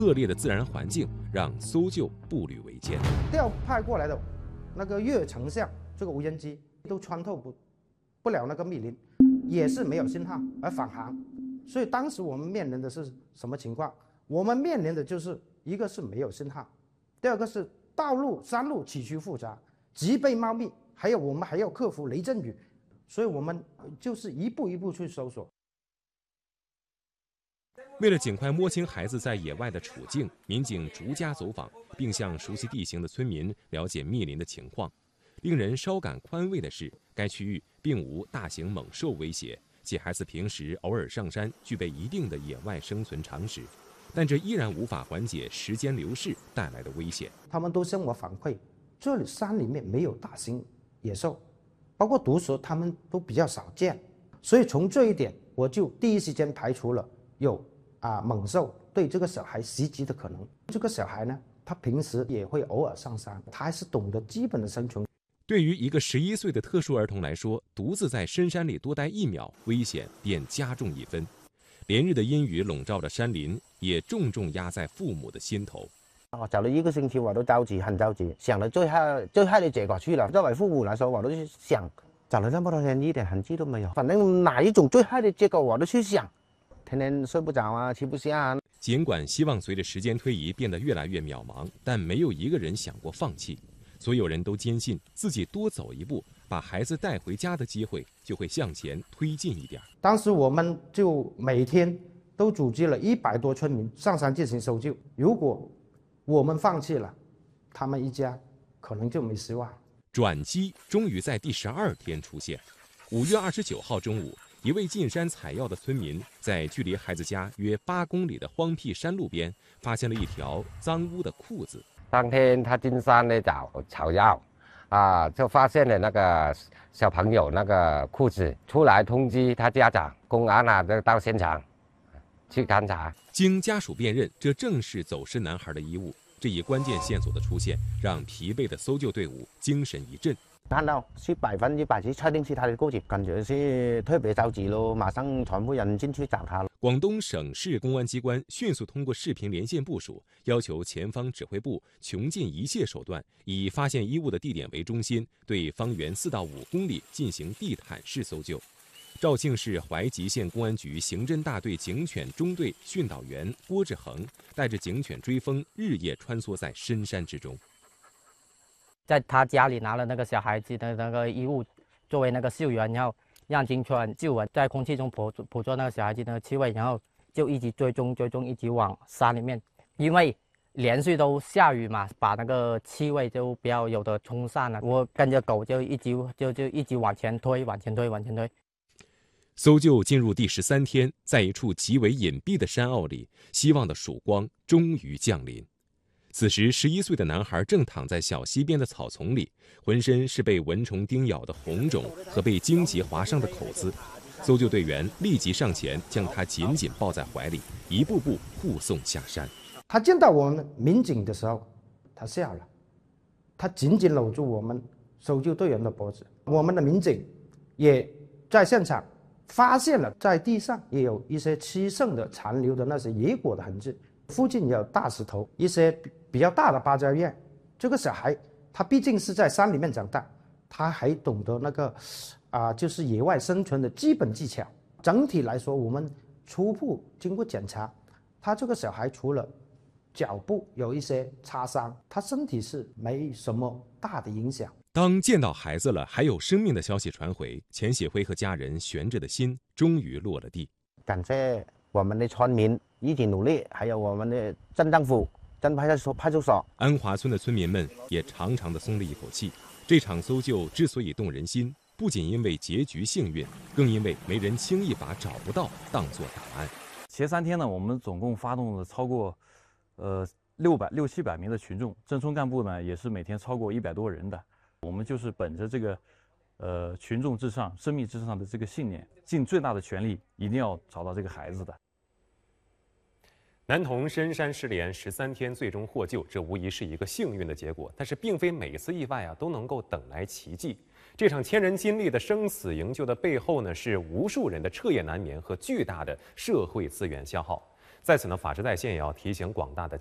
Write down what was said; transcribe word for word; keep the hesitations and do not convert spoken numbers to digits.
恶劣的自然环境让搜救步履维艰。 调派过来的那个岳丞相这个无人机都穿透不不了那个密林，也是没有信号而返航。所以当时我们面临的是什么情况？我们面临的就是一个是没有信号，第二个是道路山路崎岖复杂，植被茂密，还有我们还要克服雷阵雨，所以我们就是一步一步去搜索。 为了尽快摸清孩子在野外的处境，民警逐家走访，并向熟悉地形的村民了解密林的情况。令人稍感宽慰的是，该区域并无大型猛兽威胁，且孩子平时偶尔上山，具备一定的野外生存常识。但这依然无法缓解时间流逝带来的危险。 他们都向我反馈，这里山里面没有大型野兽，包括毒蛇，他们都比较少见。所以从这一点，我就第一时间排除了有啊猛兽对这个小孩袭击的可能。这个小孩呢，他平时也会偶尔上山，他还是懂得基本的生存。 对于一个十一岁的特殊儿童来说，独自在深山里多待一秒，危险便加重一分。连日的阴雨笼罩着山林，也重重压在父母的心头。 我走了一个星期，我都着急，很着急，想了最坏最坏的结果去了。作为父母来说，我都去想，走了那么多天，一点痕迹都没有。反正哪一种最坏的结果，我都去想，天天睡不着啊，吃不下啊。 尽管希望随着时间推移变得越来越渺茫，但没有一个人想过放弃。所有人都坚信，自己多走一步，把孩子带回家的机会就会向前推进一点。 当时我们就每天都组织了一百多村民上山进行搜救。如果我们放弃了，他们一家可能就没希望。 转机终于在第十二天出现。五月二十九号中午，一位进山采药的村民在距离孩子家约八公里的荒僻山路边，发现了一条脏污的裤子。 当天他进山呢找草药，啊，就发现了那个小朋友那个裤子，出来通知他家长，公安啊就到现场去勘查。 经家属辨认，这正是走失男孩的衣物。这一关键线索的出现，让疲惫的搜救队伍精神一振。 看到是百分之百是确定是他的裤子，感觉是特别着急咯，马上传呼人进去找他了。 广东省市公安机关迅速通过视频连线部署，要求前方指挥部穷尽一切手段，以发现衣物的地点为中心，对方圆四到五公里进行地毯式搜救。肇庆市怀集县公安局刑侦大队警犬中队训导员郭志恒带着警犬追风，日夜穿梭在深山之中。 在他家里拿了那个小孩子的那个衣物作为那个嗅源，然后让警犬嗅闻在空气中捕捕捉那个小孩子的气味，然后就一直追踪追踪，一直往山里面。因为连续都下雨嘛，把那个气味就不要有的冲散了。我跟着狗就一直就就一直往前推，往前推，往前推。 搜救进入第十三天，在一处极为隐蔽的山坳里，希望的曙光终于降临。此时，十一岁的男孩正躺在小溪边的草丛里，浑身是被蚊虫叮咬的红肿和被荆棘划伤的口子。搜救队员立即上前，将他紧紧抱在怀里，一步步护送下山。 他见到我们民警的时候，他笑了，他紧紧搂住我们搜救队员的脖子。我们的民警也在现场发现了，在地上也有一些吃剩的残留的那些野果的痕迹，附近也有大石头，一些比较大的芭蕉叶。这个小孩他毕竟是在山里面长大，他还懂得那个啊、呃，就是野外生存的基本技巧。整体来说，我们初步经过检查，他这个小孩除了脚部有一些擦伤，他身体是没什么大的影响。 当见到孩子了，还有生命的消息传回，钱喜辉和家人悬着的心终于落了地。 感谢我们的村民一起努力，还有我们的镇政府、镇派出所、派出所。 安华村的村民们也长长的松了一口气。这场搜救之所以动人心，不仅因为结局幸运，更因为没人轻易把找不到当作答案。 前三天呢，我们总共发动了超过，呃六百六七百名的群众，镇村干部呢也是每天超过一百多人的。我们就是本着这个，呃，群众至上、生命至上的这个信念，尽最大的全力，一定要找到这个孩子的。 男童深山失联十三天，最终获救，这无疑是一个幸运的结果。但是，并非每次意外啊都能够等来奇迹。这场千人经历的生死营救的背后呢，是无数人的彻夜难眠和巨大的社会资源消耗。 在此呢，法治在线也要提醒广大的